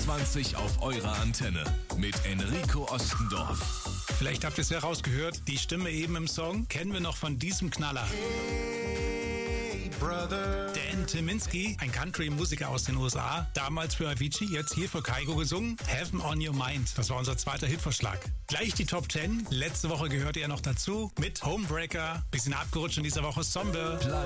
20 auf eurer Antenne mit Enrico Ostendorf. Vielleicht habt ihr es ja rausgehört, die Stimme eben im Song kennen wir noch von diesem Knaller. Hey, brother. Dan Tyminski, ein Country-Musiker aus den USA, damals für Avicii, jetzt hier für Kygo gesungen, Heaven on Your Mind. Das war unser zweiter Hitvorschlag. Gleich die Top 10. Letzte Woche gehörte er noch dazu mit Homebreaker. Bisschen abgerutscht in dieser Woche Somber.